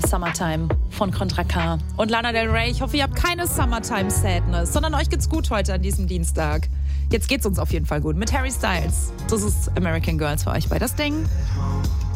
Summertime von Contra K und Lana Del Rey. Ich hoffe, ihr habt keine Summertime Sadness, sondern euch geht's gut heute an diesem Dienstag. Jetzt geht's uns auf jeden Fall gut mit Harry Styles. Das ist American Girls für euch bei das Ding.